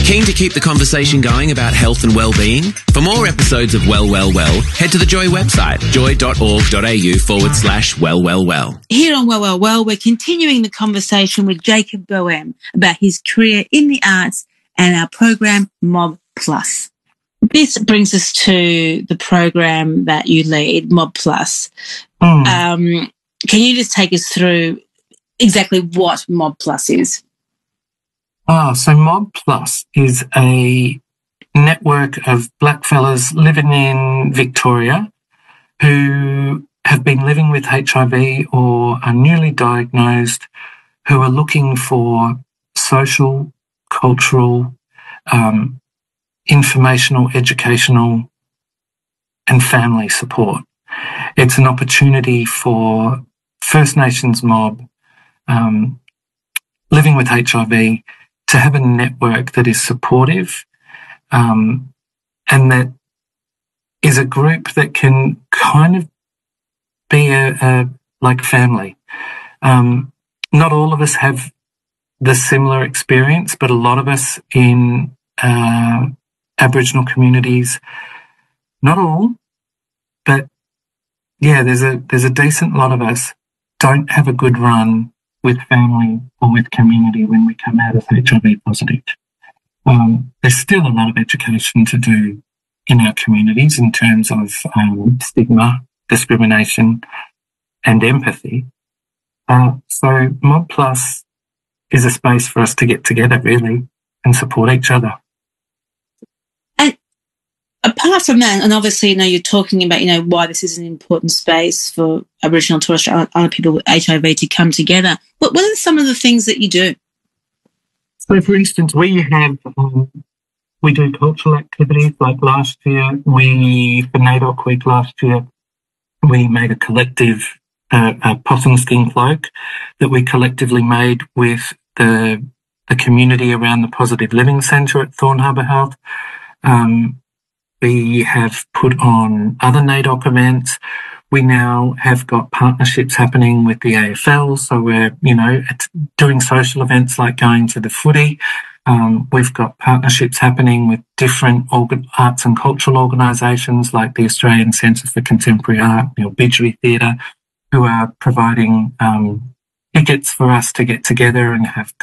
Keen to keep the conversation going about health and well-being? For more episodes of Well, Well, Well, head to the Joy website, joy.org.au/well, well, well. Here on Well, Well, Well, we're continuing the conversation with Jacob Boehm about his career in the arts and our program Mob Plus. This brings us to the program that you lead, Mob Plus. Can you just take us through exactly what Mob Plus is? So Mob Plus is a network of black fellas living in Victoria who have been living with HIV or are newly diagnosed, who are looking for social, cultural, informational, educational and family support. It's an opportunity for First Nations mob living with HIV to have a network that is supportive and that is a group that can kind of be like family. Not all of us have the similar experience, but a lot of us in Aboriginal communities, not all, but yeah, there's a decent lot of us don't have a good run with family or with community when we come out as HIV positive. There's still a lot of education to do in our communities in terms of stigma, discrimination and empathy. So Mob Plus is a space for us to get together really and support each other. And apart from that, and obviously, you're talking about, why this is an important space for Aboriginal and Torres Strait Islander people with HIV to come together. What are some of the things that you do? So, for instance, we do cultural activities. Like last year, for NAIDOC Week last year, we made a collective possum skin cloak that we collectively made with the community around the Positive Living Centre at Thorn Harbour Health. We have put on other NAIDOC events. We now have got partnerships happening with the AFL, so we're, doing social events like going to the footy. We've got partnerships happening with different arts and cultural organisations like the Australian Centre for Contemporary Art, the Bidgery Theatre, who are providing tickets for us to get together and have